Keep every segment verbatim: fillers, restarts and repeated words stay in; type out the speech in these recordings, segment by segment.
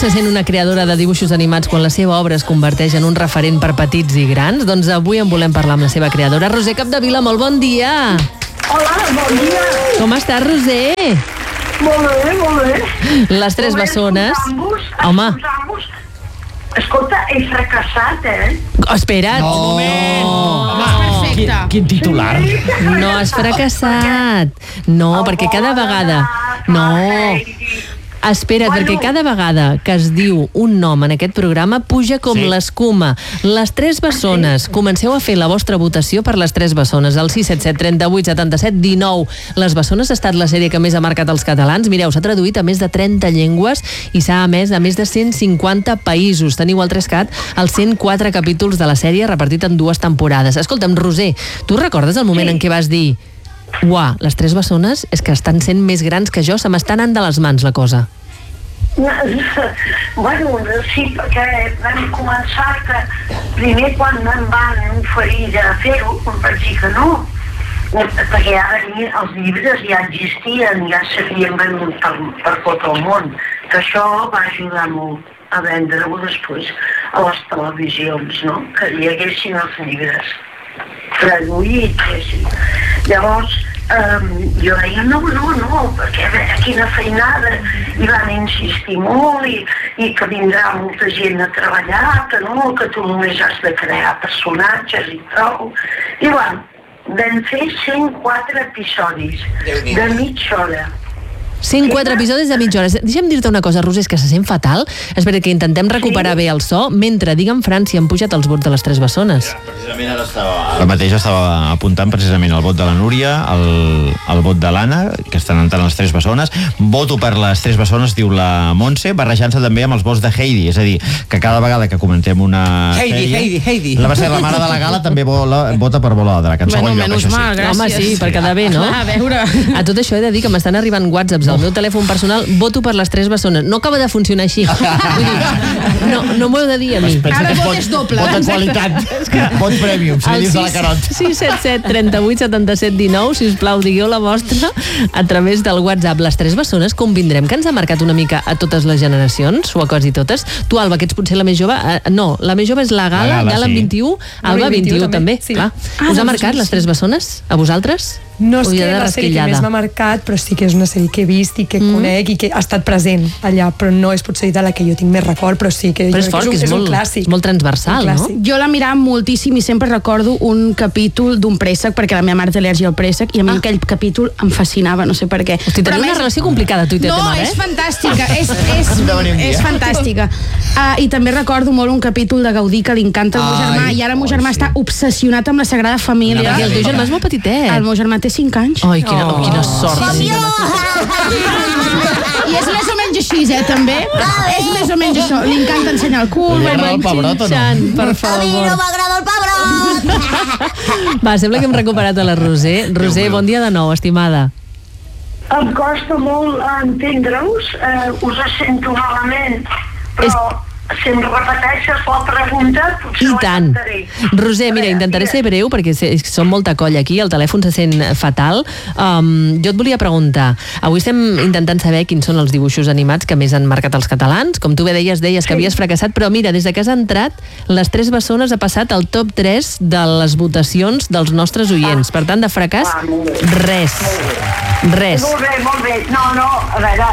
se sent una creadora de dibuixos animats quan la seva obra es converteix en un referent per petits i grans? Doncs avui en volem parlar amb la seva creadora, Roser Capdevila. Molt bon dia! Hola, bon dia! Com estàs, Roser? Molt bé, molt bé. Les tres bessones... Home... Escolta, he fracassat, eh? Oh, espera't! No! Un moment! Home, quin, quin titular! No has fracassat! No, perquè cada vegada... No... Espera't, bueno, perquè cada vegada que es diu un nom en aquest programa puja com sí. l'escuma. Les tres bessones. Comenceu a fer la vostra votació per les tres bessones. El sis set set, trenta-vuit, setanta-set, dinou. Les bessones ha estat la sèrie que més ha marcat els catalans. Mireu, s'ha traduït a més de trenta llengües i s'ha emès a més de cent cinquanta països. Teniu al Trescat els cent quatre capítols de la sèrie repartit en dues temporades. Escolta'm, Roser, tu recordes el moment sí. en què vas dir uah, les tres bessones és que estan sent més grans que jo, se m'està anant de les mans la cosa? Bueno, sí, perquè vam començar que primer quan em van oferir de fer-ho, em vaig dir que no, perquè ara els llibres ja existien, ja s'havien venut per, per tot el món, que això va ajudar molt a vendre-ho després a les televisions, no? Que hi haguessin els llibres traduïts, així. Llavors, um, jo deia, no, no, no, perquè quina feinada, i van insistir molt, i, i que vindrà molta gent a treballar, que no, que tu només has de crear personatges i prou. I bueno, vam fer cent quatre episodis de mitja hora. cent quatre episodis de mitja hora. Deixa'm dir-te una cosa, Roser, és que se sent fatal. Espera, que intentem recuperar sí. bé el so, mentre, digue'm, Franci, han pujat els vots de les tres bessones. Precisament ara estava... Ara mateix estava apuntant precisament el vot de la Núria, el, el vot de l'Anna, que estan entrant les tres bessones. Voto per les tres bessones, diu la Montse, barrejant-se també amb els vots de Heidi. És a dir, que cada vegada que comentem una Heidi, sèrie... Heidi, Heidi. La va ser la mare de la Gala, també vola, vota per Bola de Drac. En bueno, segon lloc, menys això mal, sí. gràcies. Home, sí, per quedar bé, no? A veure... A tot això he de dir que m'estan arribant whatsapps al meu telèfon personal, voto per les tres bessones. No acaba de funcionar així. Vull dir, no, no m'ho heu de dir a mi. Ara vot és doble. Vot de qualitat. Vot premium, si dius de la Carot. sis set set, trenta-vuit, setanta-set, dinou, sisplau, digueu la vostra a través del WhatsApp. Les tres bessones, convindrem que ens ha marcat una mica a totes les generacions, o a quasi totes. Tu, Alba, que ets potser la més jove, eh, no, la més jove és la Gala, la Gala, Gala sí. vint-i-u, Alba vint-i-u també, sí. clar. Ah, Us ha doncs marcat sí. les tres bessones? A vosaltres? No és que la sèrie que més m'ha marcat, però sí que és una sèrie que he vist i que mm. conec i que ha estat present allà, però no és potser de la que jo tinc més record, però sí que, però és jo fort, que és, un, és, és molt, un clàssic. molt transversal, no? Jo la mirava moltíssim i sempre recordo un capítol d'un préssec, perquè la meva mare té al·lèrgia al préssec, i a mi ah. aquell capítol em fascinava, no sé per què. Hosti, teniu una relació complicada, tu i teva no, mare, eh? No, és fantàstica, és, és, és fantàstica. Uh, I també recordo molt un capítol de Gaudí que li encanta al meu germà, i ara el meu germà sí. està obsessionat amb la Sagrada Família. I el teu germà és molt petitet. El meu germà té cinc anys. Ai, quina, oh. quina sort. Sí, sí. I és més o menys així, eh, també. És més o menys això. Li encanta ensenyar el cul. Li agrada el pebrot o no? Per favor. A mi no m'agrada el pebrot. Va, sembla que hem recuperat a la Roser. Roser, bon dia de nou, estimada. Em costa molt entendre-us, eh, us sento malament, però... És... si em repeteixes la pregunta, potser I tant. Roser, mira, intentaré ser breu perquè som molta colla aquí, el telèfon se sent fatal. Um, jo et volia preguntar, avui estem intentant saber quins són els dibuixos animats que més han marcat els catalans. Com tu bé deies, deies que havies fracassat, però mira, des de que has entrat, les tres bessones ha passat al top tres de les votacions dels nostres oients. Per tant, de fracàs, res. Res. Molt bé, molt bé. No, no, a veure,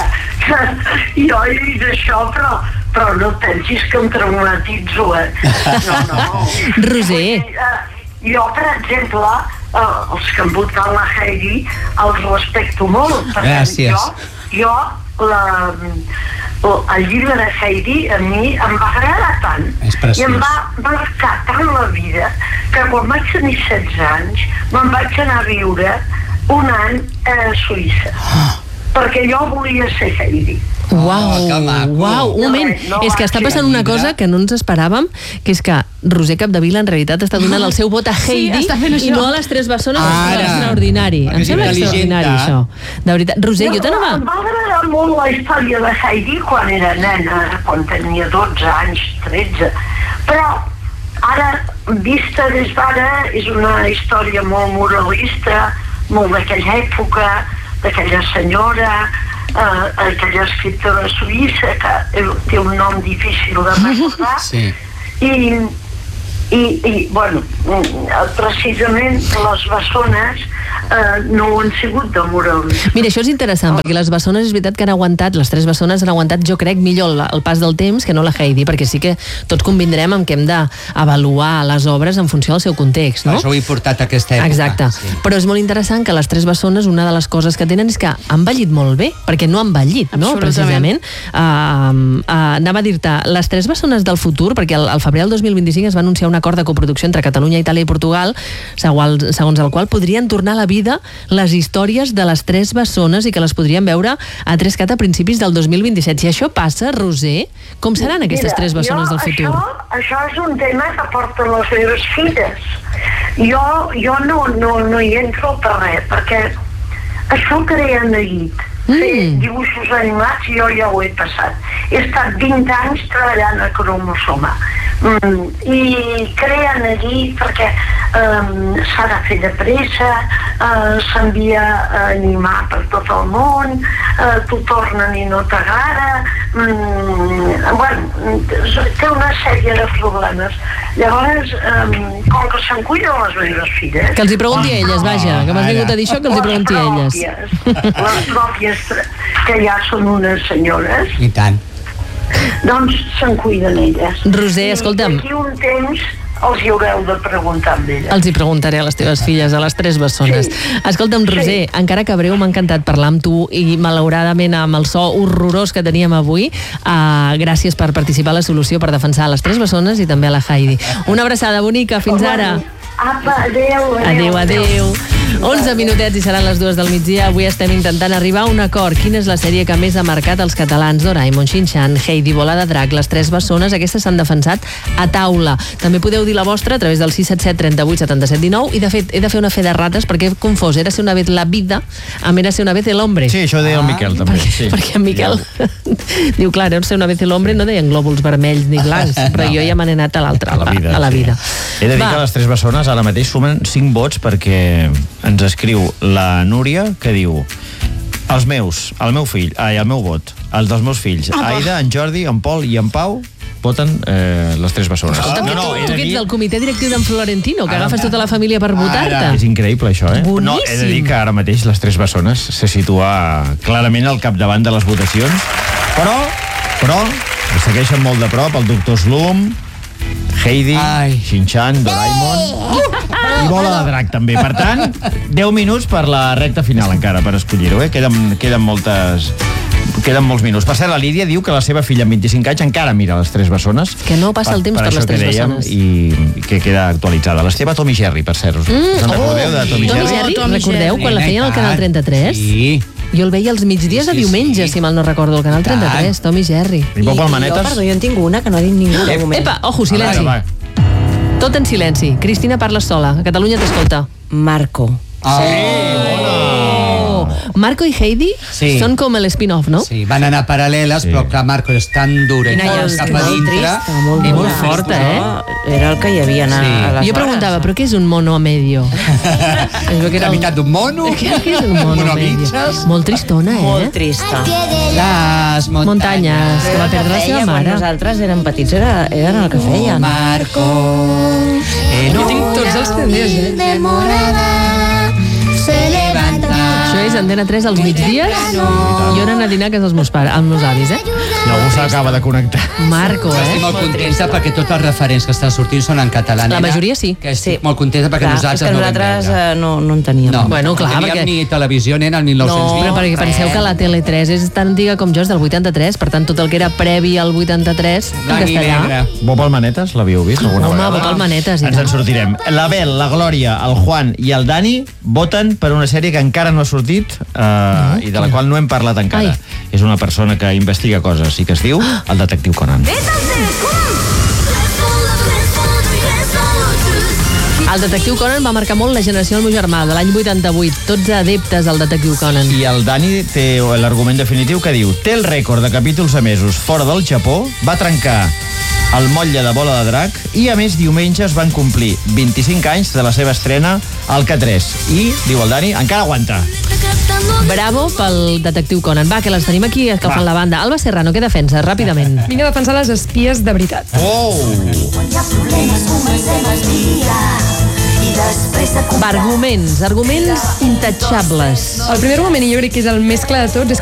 jo he dit això, però però no pensis que em traumatitzo, eh? No, no. Roser. Jo, per exemple, els que han votat la Heidi, els respecto molt. Gràcies. Jo, jo la, el llibre de Heidi a mi em va agradar tant i em va marcar tant la vida que quan vaig tenir setze anys me'n vaig anar a viure un any a Suïssa. Perquè jo volia ser Heidi. Uau, uau, un moment. No, no, és que està passant una cosa que no ens esperàvem, que és que Roser Capdevila en realitat està donant el seu vot a Heidi sí, i no a les tres bessones. És extraordinari. Em sembla extraordinari, això. De veritat. Roser, jo t'anava... Em va agradar molt la història de Heidi quan era nena, quan tenia dotze anys, tretze. Però ara, vista des d'ara, és una història molt moralista, molt d'aquella època, d'aquella senyora... uh, aquella escriptora suïssa que té un nom difícil de recordar, sí. i, i, i bueno, precisament les bessones Uh, no ho han sigut de morals. Mira, això és interessant, oh. perquè les bessones és veritat que han aguantat, les tres bessones han aguantat, jo crec, millor el, el pas del temps que no la Heidi, perquè sí que tots convindrem en que hem d'avaluar les obres en funció del seu context, no? Per això ho he portat a aquesta època. Exacte, sí. Però és molt interessant que les tres bessones, una de les coses que tenen és que han ballit molt bé, perquè no han ballit, no? Precisament. Uh, uh, anava a dir-te, les tres bessones del futur, perquè al, al febrer del dos mil vint-i-cinc es va anunciar un acord de coproducció entre Catalunya, Itàlia i Portugal, segons, segons el qual podrien tornar a la vida les històries de les tres bessones i que les podríem veure a tres cat a principis del dos mil vint-i-set. Si això passa, Roser, com seran aquestes Mira, tres bessones jo, del futur? Això, això és un tema que porten les meves filles. Jo, jo no, no, no hi entro per res, perquè això crea neguit. Mm. Fer dibuixos animats, jo ja ho he passat. He estat vint anys treballant a cromosoma. Mm, i crea neguit perquè um, s'ha de fer de pressa, uh, s'envia a animar per tot el món, uh, t'ho tornen i no t'agrada, mm, bueno, té una sèrie de problemes. Llavors, um, com que se'n cuiden les meves filles... Que els hi pregunti a elles, vaja, que m'has vingut a dir això, que els hi pregunti a elles. Les pròpies, que ja són unes senyores. I tant. Doncs se'n cuiden elles. Roser, escolta'm. I d'aquí un temps els hi haureu de preguntar amb elles. Els hi preguntaré a les teves filles, a les tres bessones. Sí. Escolta'm, Roser, sí. Encara que breu, m'ha encantat parlar amb tu i malauradament amb el so horrorós que teníem avui, uh, gràcies per participar a la solució per defensar les tres bessones i també a la Heidi. Una abraçada bonica, fins ara. Apa, adéu, adéu. Adéu, adéu. onze minutets i seran les dues del migdia. Avui estem intentant arribar a un acord. Quina és la sèrie que més ha marcat els catalans? Doraemon, Shin-chan, Heidi, Bola de Drac, les tres bessones, aquestes s'han defensat a taula. També podeu dir la vostra a través del sis set set, trenta-vuit, setanta-set, dinou, i de fet he de fer una fe de rates perquè he confós Érase una vez la vida amb Érase una vez el hombre. Sí, això deia el Miquel també. Perquè, sí. perquè en Miquel diu, clar, Érase una vez el hombre no deien glòbuls vermells ni blancs, però jo ja me n'he anat a l'altra, a la vida. A la vida. Sí. He de dir Va. que les tres bessones ara mateix sumen cinc vots perquè ens escriu la Núria, que diu: els meus, el meu fill, ai, el meu vot, els dels meus fills, ah, Aida, en Jordi, en Pol i en Pau, voten eh, les tres bessones. Escolta, no, no, tu, tu que ets del comitè directiu d'en Florentino, que ara, agafes tota la família per votar-te. És increïble, això, eh? Boníssim. No, he de dir que ara mateix les tres bessones se situa clarament al capdavant de les votacions, però, però, segueixen molt de prop el doctor Slum, Heidi, Shin-chan, Doraemon i Bola de Drac també. Per tant, deu minuts per la recta final encara per escollir-ho, eh? Queden, queden moltes... Queden molts minuts. Per cert, la Lídia diu que la seva filla amb vint-i-cinc anys encara mira les tres bessones. Que no passa el temps per, per les tres bessones. I, i que queda actualitzada. L'Esteve Tom i Jerry, per cert. Us mm, en recordeu oh, de Tom i Jerry? Jerry? Tom Recordeu quan la feien al Canal trenta-tres? Sí. Jo el veia els migdies sí, de diumenge, sí. si mal no recordo, al Canal trenta-tres, Tom i Jerry. I, I jo, perdó, jo en tinc una que no ha dit ningú de moment. Epa, ojo, silenci. Ah, tot en silenci. Cristina, parles sola. A Catalunya t'escolta. Marco. Ah, sí, bona. Marco i Heidi sí. són com l'spin-off, no? Sí, van anar paral·leles, sí. però clar, Marco és tan dura i molt cap a dintre. Trista, molt, I molt forta, eh? Era el que hi havia a, sí. a les Jo preguntava, però què és un mono a medio? La meitat d'un mono? Què és un mono a medio? Molt tristona, eh? Molt trista. Les muntanyes. Muntanyes, que va perdre la seva mare. Quan nosaltres érem petits era, eren el que feien. Oh, Marco. Eh, no. Jo tinc tots els C Ds, eh? Se levanta. Això és Antena tres als migdies i on anar a dinar a casa dels meus pares, amb meus avis, eh? I algú s'acaba de connectar. Marco, eh? Estic molt contenta perquè tots els referents que estan sortint són en català. La majoria sí. Que estic sí. molt contenta perquè clar, nosaltres, que nosaltres no eh, no, no en teníem. No, bueno, clar, no teníem perquè... ni televisió, nen, el mil nou-cents vint. No, però perquè penseu que la Tele tres és tan antiga com jo, és del vuitanta-tres, per tant, tot el que era previ al vuitanta-tres en castellà. Bob Almanetes, l'havíeu vist alguna Home, vegada? Bob Almanetes, Ens en sortirem. La Bel, la Glòria, el Juan i el Dani voten per una sèrie que encara no ha sortit eh, no? i de la qual no hem parlat encara. Ai. És una persona que investiga coses i que es diu el detectiu Conan. El detectiu Conan va marcar molt la generació del meu germà, de l'any vuitanta-vuit, tots adeptes al detectiu Conan. I el Dani té l'argument definitiu que diu: té el rècord de capítols emesos fora del Japó, va trencar el motlle de Bola de Drac i, a més, diumenge es van complir vint-i-cinc anys de la seva estrena el K tres. I, diu el Dani, encara aguanta. Bravo pel detectiu Conan. Va, que les tenim aquí agafant la banda. Alba Serrano, què defensa? Ràpidament. Vinc a defensar les espies de veritat. Oh! Va, arguments, arguments intatxables. El primer argument, i jo crec que és el més clar de tots, és